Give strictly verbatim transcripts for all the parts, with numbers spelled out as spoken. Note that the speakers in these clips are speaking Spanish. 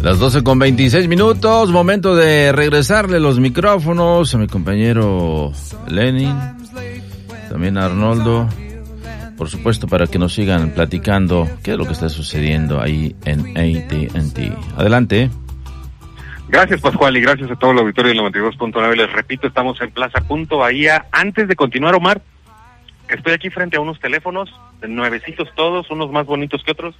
Las doce con veintiséis minutos, momento de regresarle los micrófonos a mi compañero Lenin, también a Arnoldo, por supuesto, para que nos sigan platicando qué es lo que está sucediendo ahí en A T and T. Adelante. Gracias, Pascual, y gracias a todo el auditorio del noventa y dos punto nueve. Les repito, estamos en Plaza Punto Bahía. Antes de continuar, Omar, estoy aquí frente a unos teléfonos, nuevecitos todos, unos más bonitos que otros.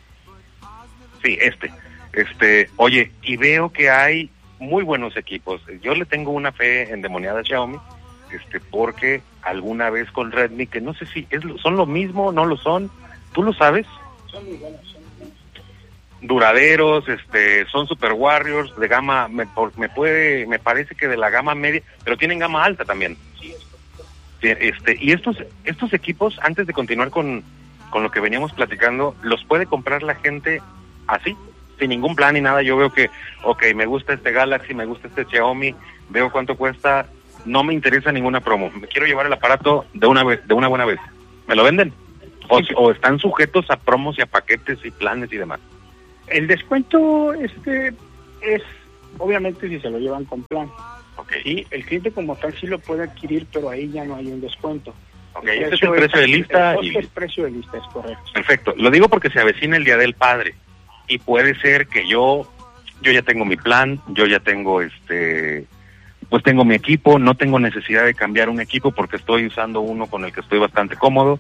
Sí, este. Este, oye, y veo que hay muy buenos equipos. Yo le tengo una fe endemoniada a Xiaomi, este, porque alguna vez con Redmi, que no sé si es, son lo mismo, no lo son, ¿tú lo sabes? Son muy buenos, son muy buenos. Duraderos, este, son Super Warriors de gama, me, por, me puede, me parece que de la gama media, pero tienen gama alta también. Sí, este, y estos, estos equipos, antes de continuar con, con lo que veníamos platicando, los puede comprar la gente así, sin ningún plan ni nada. Yo veo que, ok, me gusta este Galaxy, me gusta este Xiaomi, veo cuánto cuesta, no me interesa ninguna promo, me quiero llevar el aparato de una vez, de una buena vez. ¿Me lo venden? O, o están sujetos a promos y a paquetes y planes y demás. El descuento este es, obviamente, si se lo llevan con plan. Okay. Sí, el cliente como tal sí lo puede adquirir, pero ahí ya no hay un descuento. Ok, este es el precio de lista. El y... es precio de lista, es correcto. Perfecto, lo digo porque se avecina el Día del Padre y puede ser que yo, yo ya tengo mi plan, yo ya tengo este, pues tengo mi equipo, no tengo necesidad de cambiar un equipo porque estoy usando uno con el que estoy bastante cómodo,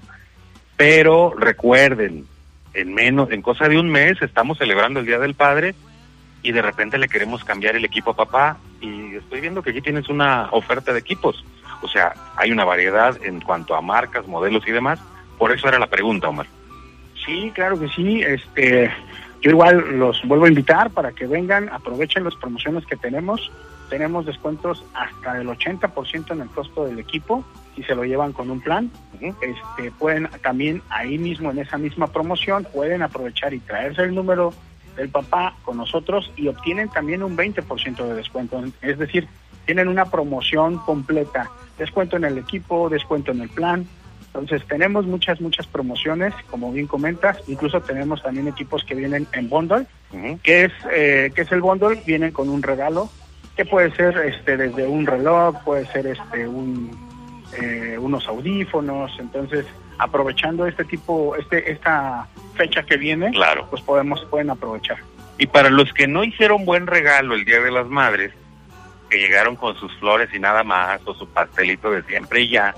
pero recuerden, en menos, en cosa de un mes estamos celebrando el Día del Padre y de repente le queremos cambiar el equipo a papá y estoy viendo que aquí tienes una oferta de equipos, o sea, hay una variedad en cuanto a marcas, modelos y demás, por eso era la pregunta, Omar. Sí, claro que sí, este, yo igual los vuelvo a invitar para que vengan, aprovechen las promociones que tenemos, tenemos descuentos hasta del ochenta por ciento en el costo del equipo, si se lo llevan con un plan. Uh-huh. Este, pueden también ahí mismo en esa misma promoción pueden aprovechar y traerse el número del papá con nosotros y obtienen también un veinte por ciento de descuento, es decir, tienen una promoción completa, descuento en el equipo, descuento en el plan. Entonces tenemos muchas, muchas promociones, como bien comentas, incluso tenemos también equipos que vienen en bundle, uh-huh. que es eh, que es el bundle, vienen con un regalo, que puede ser este desde un reloj, puede ser este un Eh, unos audífonos. Entonces, aprovechando este tipo, este esta fecha que viene, claro, pues podemos pueden aprovechar. Y para los que no hicieron buen regalo el Día de las Madres, que llegaron con sus flores y nada más, o su pastelito de siempre y ya,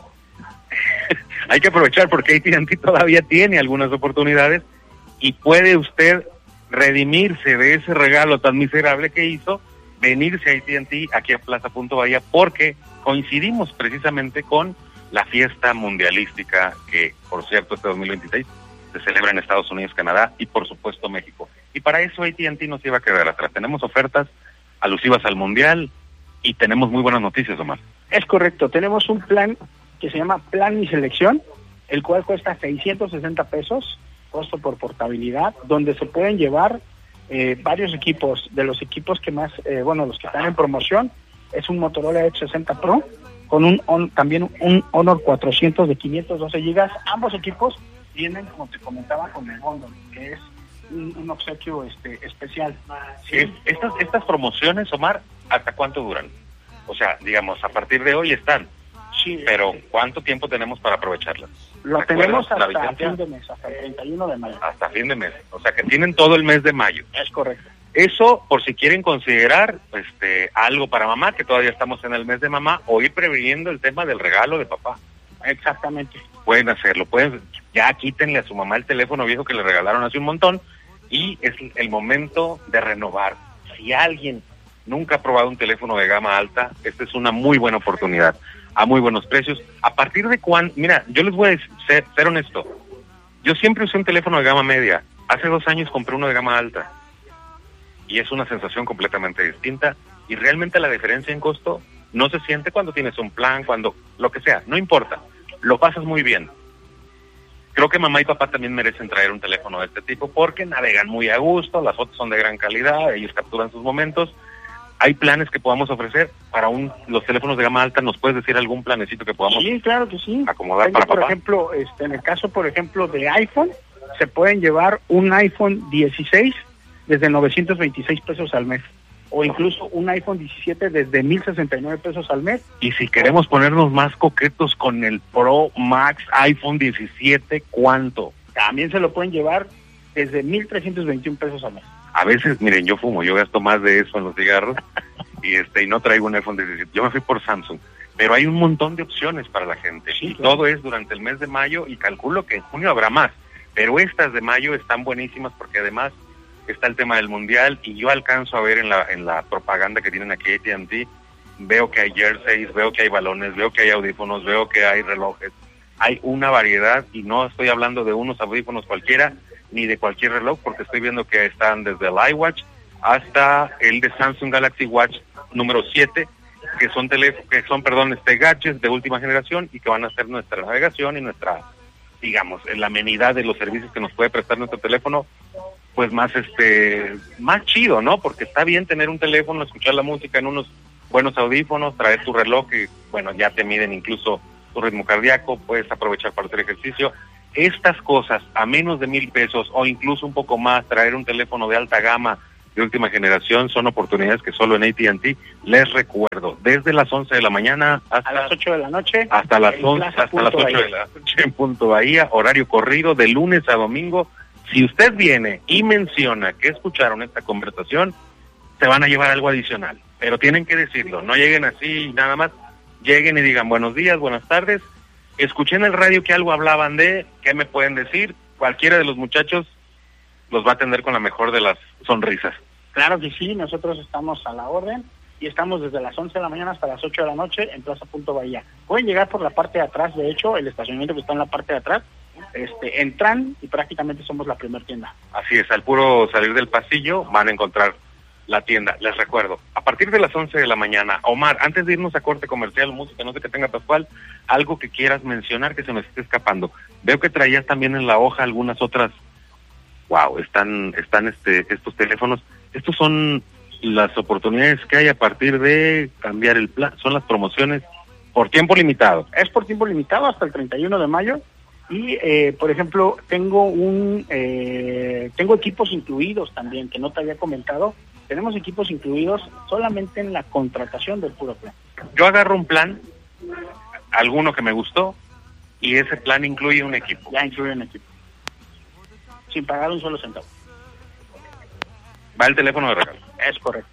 hay que aprovechar porque A T and T todavía tiene algunas oportunidades y puede usted redimirse de ese regalo tan miserable que hizo, venirse a A T and T aquí a Plaza Punto Bahía, porque coincidimos precisamente con la fiesta mundialística que, por cierto, este dos mil veintiséis se celebra en Estados Unidos, Canadá y, por supuesto, México. Y para eso A T and T no se iba a quedar atrás. Tenemos ofertas alusivas al Mundial y tenemos muy buenas noticias, Omar. Es correcto. Tenemos un plan que se llama Plan Mi Selección, el cual cuesta seiscientos sesenta pesos, costo por portabilidad, donde se pueden llevar eh, varios equipos. De los equipos que más, eh, bueno, los que están en promoción, es un Motorola Edge sesenta Pro con un on, también un Honor cuatrocientos de quinientos doce gigas. Ambos equipos vienen, como te comentaba, con el bundle, que es un, un obsequio este especial. Sí. Estas estas promociones, Omar, ¿hasta cuánto duran? O sea, digamos, a partir de hoy están. Sí. Pero ¿cuánto tiempo tenemos para aprovecharlas? Lo tenemos hasta fin de mes, hasta el treinta y uno de mayo. Hasta fin de mes. O sea, que tienen todo el mes de mayo. Es correcto. Eso, por si quieren considerar este algo para mamá, que todavía estamos en el mes de mamá, o ir previniendo el tema del regalo de papá. Exactamente. Pueden hacerlo, pueden, ya quítenle a su mamá el teléfono viejo que le regalaron hace un montón, y es el momento de renovar. Si alguien nunca ha probado un teléfono de gama alta, esta es una muy buena oportunidad, a muy buenos precios. ¿A partir de cuándo? Mira, yo les voy a ser, ser honesto, yo siempre usé un teléfono de gama media, hace dos años compré uno de gama alta, y es una sensación completamente distinta, y realmente la diferencia en costo no se siente cuando tienes un plan, cuando lo que sea, no importa, lo pasas muy bien. Creo que mamá y papá también merecen traer un teléfono de este tipo porque navegan muy a gusto, las fotos son de gran calidad, ellos capturan sus momentos. Hay planes que podamos ofrecer para un los teléfonos de gama alta. ¿Nos puedes decir algún planecito que podamos sí, claro que sí. acomodar Tengo, para por papá? ejemplo, este, en el caso, por ejemplo, de iPhone, se pueden llevar un iPhone dieciséis desde novecientos veintiséis pesos al mes. O incluso un iPhone diecisiete desde mil sesenta y nueve pesos al mes. Y si queremos ponernos más coquetos con el Pro Max iPhone diecisiete, ¿cuánto? También se lo pueden llevar desde mil trescientos veintiún pesos al mes. A veces, miren, yo fumo, yo gasto más de eso en los cigarros y este y no traigo un iPhone diecisiete. Yo me fui por Samsung, pero hay un montón de opciones para la gente. Sí, y claro. Todo es durante el mes de mayo y calculo que en junio habrá más. Pero estas de mayo están buenísimas porque además está el tema del mundial y yo alcanzo a ver en la en la propaganda que tienen aquí A T and T, veo que hay jerseys, veo que hay balones, veo que hay audífonos, veo que hay relojes. Hay una variedad y no estoy hablando de unos audífonos cualquiera ni de cualquier reloj porque estoy viendo que están desde el iWatch hasta el de Samsung Galaxy Watch número siete, que son teléfonos, que son, perdón, este gadgets de última generación y que van a ser nuestra navegación y nuestra, digamos, la amenidad de los servicios que nos puede prestar nuestro teléfono, pues más este, más chido, ¿no? Porque está bien tener un teléfono, escuchar la música en unos buenos audífonos, traer tu reloj que, bueno, ya te miden incluso tu ritmo cardíaco, puedes aprovechar para hacer ejercicio. Estas cosas a menos de mil pesos o incluso un poco más, traer un teléfono de alta gama de última generación, son oportunidades que solo en A T and T, les recuerdo, desde las once de la mañana hasta a las ocho de la noche, hasta las once, hasta las ocho Bahía. de la noche en Punto Bahía, horario corrido de lunes a domingo. Si usted viene y menciona que escucharon esta conversación, se van a llevar algo adicional, pero tienen que decirlo, no lleguen así nada más, lleguen y digan buenos días, buenas tardes, escuché en el radio que algo hablaban de, ¿qué me pueden decir? Cualquiera de los muchachos los va a atender con la mejor de las sonrisas. Claro que sí, nosotros estamos a la orden y estamos desde las once de la mañana hasta las ocho de la noche en Plaza Punto Bahía. Pueden llegar por la parte de atrás, de hecho, el estacionamiento que está en la parte de atrás, este, entran y prácticamente somos la primera tienda. Así es, al puro salir del pasillo van a encontrar la tienda. Les recuerdo, a partir de las once de la mañana, Omar, antes de irnos a corte comercial, música, no sé qué tenga Pascual, algo que quieras mencionar que se nos esté escapando. Veo que traías también en la hoja algunas otras. Wow, están están este estos teléfonos. Estos son las oportunidades que hay a partir de cambiar el plan, son las promociones por tiempo limitado. Es por tiempo limitado hasta el treinta y uno de mayo y, eh, por ejemplo, tengo un eh, tengo equipos incluidos también, que no te había comentado. Tenemos equipos incluidos solamente en la contratación del puro plan. Yo agarro un plan, alguno que me gustó, y ese plan incluye un equipo. Ya incluye un equipo. Sin pagar un solo centavo. Va el teléfono de regalo. Es correcto.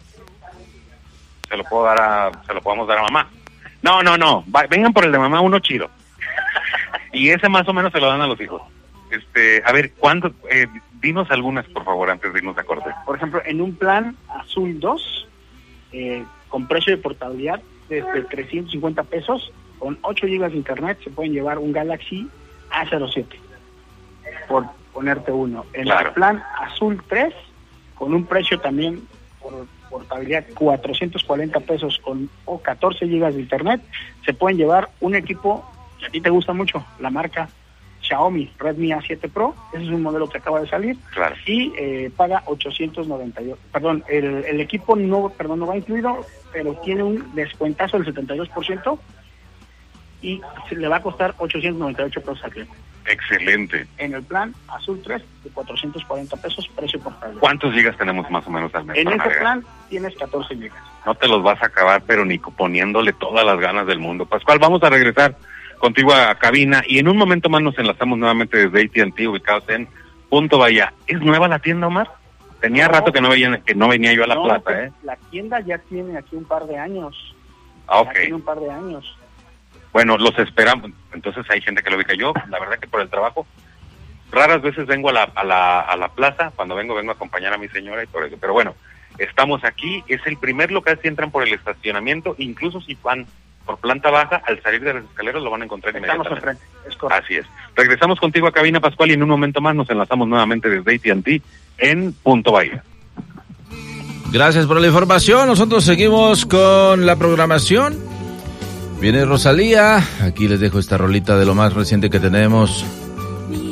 Se lo puedo dar a, se lo podemos dar a mamá. No, no, no. Va, vengan por el de mamá, uno chido. Y ese más o menos se lo dan a los hijos. Este, a ver, ¿cuánto? Eh, dinos algunas, por favor, antes de irnos a corte. Por ejemplo, en un plan azul dos, eh, con precio de portabilidad desde trescientos cincuenta pesos, con ocho gigas de internet, se pueden llevar un Galaxy A cero siete, por ponerte uno. En Claro. el plan azul tres, con un precio también por portabilidad cuatrocientos cuarenta pesos con o catorce gigas de internet, se pueden llevar un equipo que a ti te gusta mucho, la marca Xiaomi Redmi A siete Pro. Ese es un modelo que acaba de salir. Claro. Y eh, paga ochocientos noventa y ocho. Perdón, el, el equipo no, perdón, no va incluido, pero tiene un descuentazo del setenta y dos por ciento y se le va a costar ochocientos noventa y ocho pesos al cliente. Excelente. En el plan azul tres de cuatrocientos cuarenta pesos, precio portable. ¿Cuántos gigas tenemos más o menos al mes? En para ese navegar? plan tienes catorce gigas. No te los vas a acabar, pero ni poniéndole todas las ganas del mundo. Pascual, vamos a regresar contigo a cabina y en un momento más nos enlazamos nuevamente desde A T and T, ubicados en Punto Bahía. ¿Es nueva la tienda, Omar? Tenía No. rato que no, veía, que no venía yo a La No, Plata, pues, ¿eh? La tienda ya tiene aquí un par de años. Ah, ok. Ya tiene un par de años. Bueno, los esperamos. Entonces hay gente que lo ubica. Yo, la verdad que por el trabajo, raras veces vengo a la, a la, a la plaza. Cuando vengo, vengo a acompañar a mi señora y por eso. Pero bueno, estamos aquí. Es el primer local si entran por el estacionamiento. Incluso si van por planta baja, al salir de las escaleras lo van a encontrar Estamos inmediatamente. enfrente, es correcto. Así es. Regresamos contigo a cabina, Pascual, y en un momento más nos enlazamos nuevamente desde A T and T en Punto Bahía. Gracias por la información. Nosotros seguimos con la programación. Viene Rosalía. Aquí les dejo esta rolita de lo más reciente que tenemos.